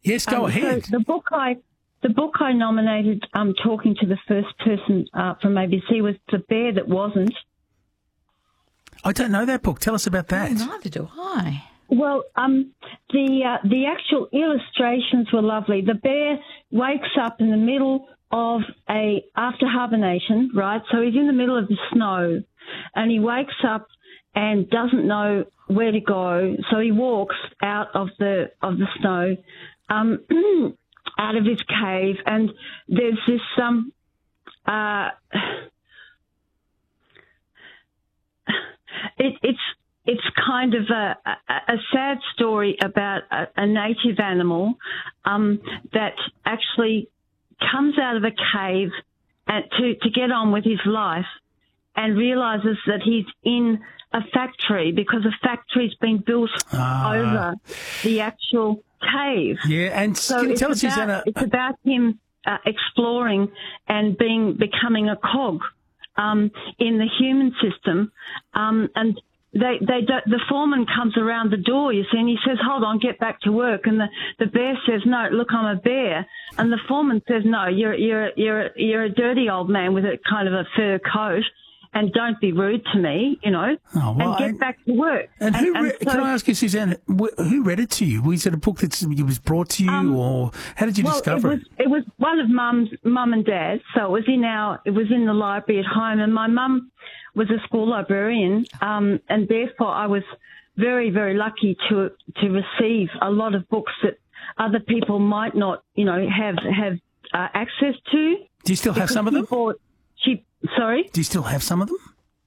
Yes, go ahead. So the book I nominated, talking to the first person from ABC, was The Bear That Wasn't. I don't know that book. Tell us about that. Oh, neither do I. Well, the actual illustrations were lovely. The bear wakes up in the middle of after hibernation, right? So he's in the middle of the snow, and he wakes up and doesn't know where to go. So he walks out of the snow, out of his cave, and there's this It's kind of a sad story about a native animal that actually comes out of a cave to get on with his life, and realises that he's in a factory because a factory's been built over the actual cave. Yeah, and so can you tell us, Susanna? It's about him exploring and becoming a cog in the human system, and the foreman comes around the door, you see, and he says, "Hold on, get back to work." And the bear says, "No, look, I'm a bear." And the foreman says, "No, you're a dirty old man with a kind of a fur coat, and don't be rude to me, and get back to work." And can I ask you, Susanna, who read it to you? Was it a book that was brought to you, or how did you discover it? It was one of Mum and Dad, so it was in the library at home, and my mum was a school librarian, and therefore I was very, very lucky to receive a lot of books that other people might not, have access to. Do you still have some of them? Sorry? Do you still have some of them?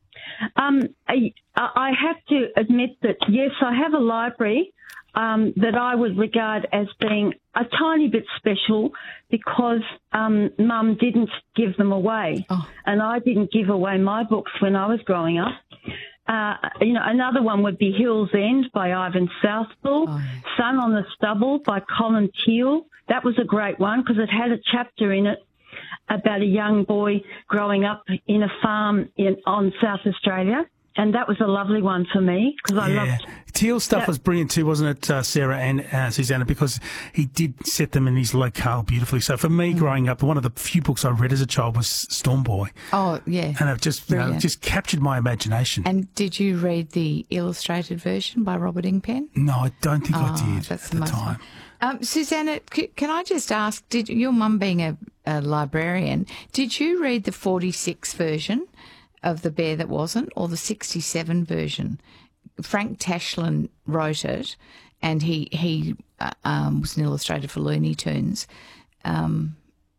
I have to admit that, yes, I have a library that I would regard as being a tiny bit special because Mum didn't give them away. Oh. And I didn't give away my books when I was growing up. Another one would be Hill's End by Ivan Southwell, Sun on the Stubble by Colin Teal. That was a great one because it had a chapter in it about a young boy growing up in a farm on South Australia. And that was a lovely one for me because I loved... Teal's stuff was brilliant too, wasn't it, Sarah and Susanna, because he did set them in his locale beautifully. So for me, growing up, one of the few books I read as a child was Storm Boy. Oh, yeah. And it just captured my imagination. And did you read the illustrated version by Robert Ingpen? No, I don't think I did at the time. Susanna, can I just ask, did your mum being a librarian, did you read the 46 version of The Bear That Wasn't, or the 67 version? Frank Tashlin wrote it, and he was an illustrator for Looney Tunes. Can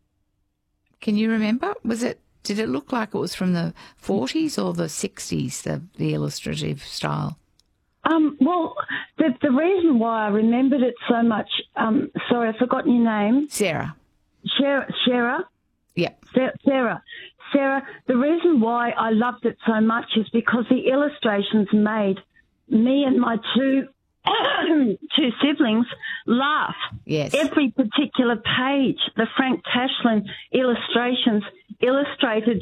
you remember? Did it look like it was from the 40s or the 60s, the illustrative style? Well, the reason why I remembered it so much, sorry, I've forgotten your name. Sarah. Sarah? Yep. Sarah, the reason why I loved it so much is because the illustrations made me and my two siblings laugh. Yes. Every particular page, the Frank Tashlin illustrations illustrated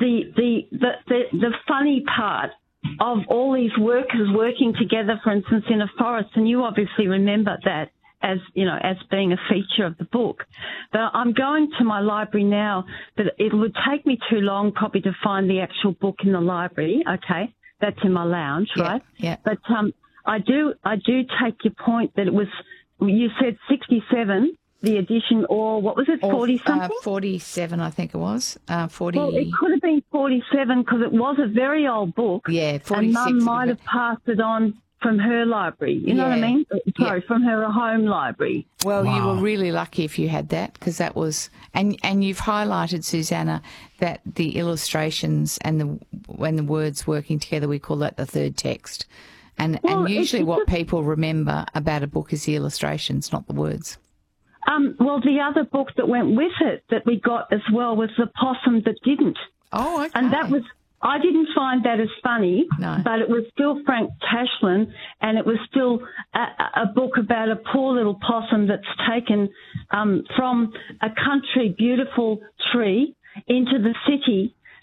the funny part of all these workers working together, for instance, in a forest, and you obviously remember that as being a feature of the book. But I'm going to my library now, but it would take me too long probably to find the actual book in the library. Okay, that's in my lounge, right? Yeah. But I do take your point that it was, you said 67, the edition, or what was it, 40-something? 47, I think it was. 40. Well, it could have been 47 because it was a very old book. Yeah, 46. And Mum might have passed it on from her library. You know what I mean? Sorry, from her home library. Well, you were really lucky if you had that, because that was... And you've highlighted, Susanna, that the illustrations and when the words working together, we call that the third text. And usually what people remember about a book is the illustrations, not the words. Well, the other book that went with it that we got as well was The Possum That Didn't. Oh, okay. And that was... I didn't find that as funny, but it was still Frank Tashlin, and it was still a book about a poor little possum that's taken from a country beautiful tree into the city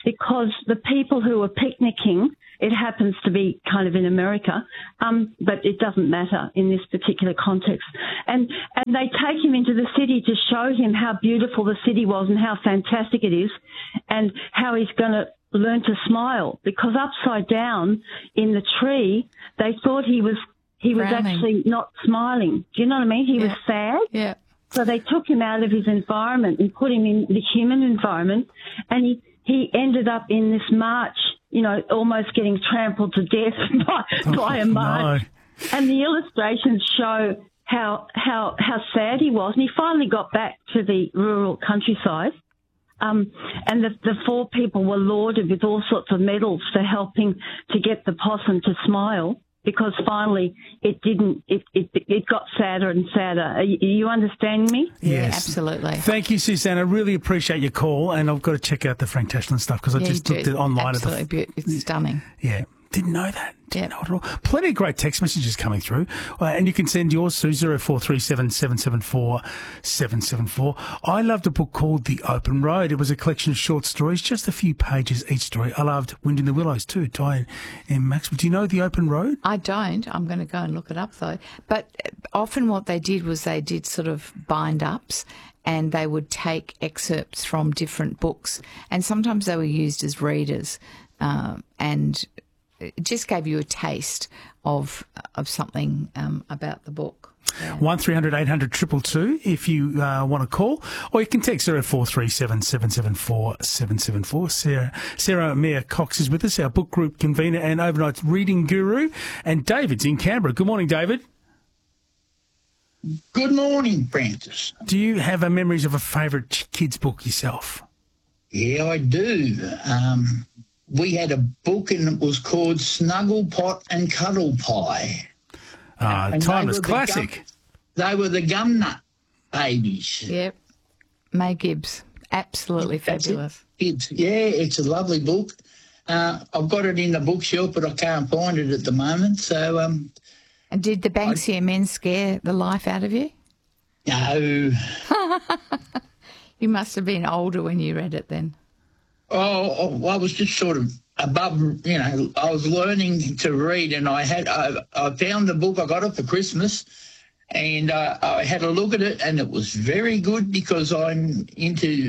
because the people who were picnicking, it happens to be kind of in America, but it doesn't matter in this particular context. And they take him into the city to show him how beautiful the city was and how fantastic it is and how he's going to learn to smile, because upside down in the tree, they thought he was actually not smiling. Do you know what I mean? He was sad. Yeah. So they took him out of his environment and put him in the human environment, and he ended up in this march, you know, almost getting trampled to death by a march. No. And the illustrations show how sad he was. And he finally got back to the rural countryside. And the 4 people were lauded with all sorts of medals for helping to get the possum to smile, because finally it got sadder and sadder. Are you understanding me? Yes, absolutely. Thank you, Suzanne. I really appreciate your call, and I've got to check out the Frank Tashlin stuff, because I just looked at it online. Absolutely, it's stunning. Yeah. Didn't know that. Didn't know it at all. Plenty of great text messages coming through. And you can send yours to 0437 774 774. I loved a book called The Open Road. It was a collection of short stories, just a few pages each story. I loved Wind in the Willows too, Diane and Maxwell. Do you know The Open Road? I don't. I'm going to go and look it up though. But often what they did was they did sort of bind-ups, and they would take excerpts from different books, and sometimes they were used as readers, and it just gave you a taste of something about the book. Yeah. 1300 800 222 if you want to call, or you can text 0437 774 774. Sarah Mayer Cox is with us, our book group convener and overnight reading guru, and David's in Canberra. Good morning, David. Good morning, Francis. Do you have memories of a favourite kids' book yourself? Yeah, I do. We had a book, and it was called Snuggle Pot and Cuddle Pie. Timeless classic. They were the Gumnut babies. Yep. May Gibbs. Absolutely fabulous. It's a lovely book. I've got it in the bookshelf, but I can't find it at the moment. So, and did the Banksia men scare the life out of you? No. You must have been older when you read it then. Oh, I was just sort of above, you know, I was learning to read, and I found the book. I got it for Christmas, and I had a look at it, and it was very good, because I'm into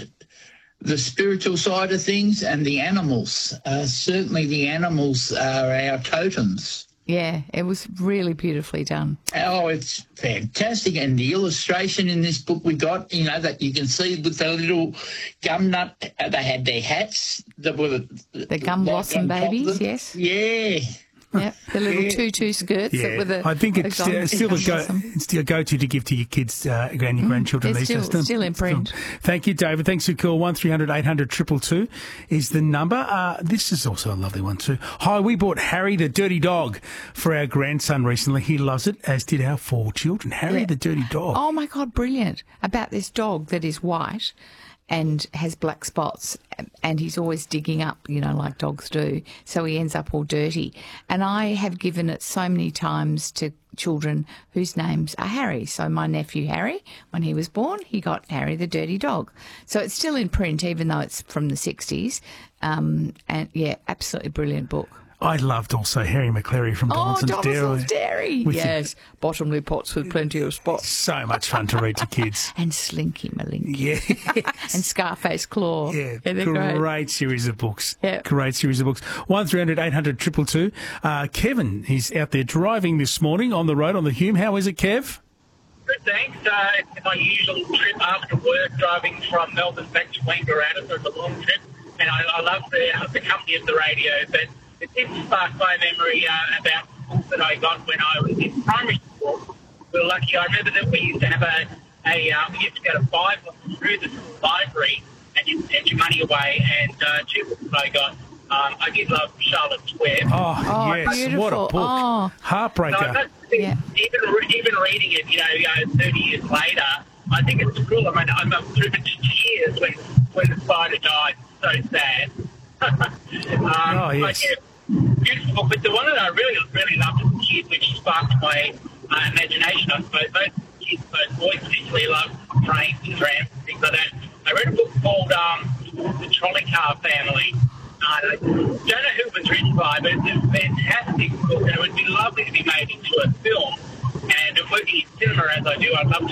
the spiritual side of things and the animals. Certainly the animals are our totems. Yeah, it was really beautifully done. Oh, it's fantastic. And the illustration in this book we got, you know, that you can see with the little gum nut, they had their hats that were the gum blossom babies, yes. Yeah. Yep, the little tutu skirts. Yeah. That were the, I think it's still a go-to to give to your kids and your grandchildren. It's still in print. Thank you, David. Thanks for your call. 1300 800 222 is the number. This is also a lovely one too. Hi, we bought Harry the Dirty Dog for our grandson recently. He loves it, as did our 4 children. Harry the Dirty Dog. Oh, my God, brilliant. About this dog that is white and has black spots, and he's always digging up, you know, like dogs do, so he ends up all dirty. And I have given it so many times to children whose names are Harry. So my nephew Harry, when he was born, he got Harry the Dirty Dog. So it's still in print, even though it's from the 60s. And, yeah, absolutely brilliant book. I loved also Harry McCleary from Donaldson's Dairy. Yes, bottomley pots with plenty of spots. So much fun to read to kids. And Slinky Malinky. Yeah. And Scarface Claw. Yeah, they're great series of books. Yeah. Great series of books. 1300 800 222. Kevin, he's out there driving this morning on the road on the Hume. How is it, Kev? Good, thanks. It's my usual trip after work, driving from Melbourne back to Wangaratta, so it's a long trip. And I love the company of the radio, but it did spark my memory about books that I got when I was in primary school. We were lucky. I remember that we used to have we used to go to 5 through the library, and you'd send your money away. And 2 books that I got. I did love Charlotte's Web. Oh yes, beautiful. What a book! Oh. Heartbreaker. So even reading it, 30 years later, I think it's cruel. I mean, I'm driven to tears when the spider died. So sad. Yes. Beautiful book, but the one that I really, really loved as a kid, which sparked my imagination, I suppose, most kids, most boys particularly love trains and trams and things like that. I read a book called The Trolley Car Car Family. I don't know who it was written by, but it's a fantastic book, and it would be lovely to be made into a film. And if working in cinema as I do, I'd love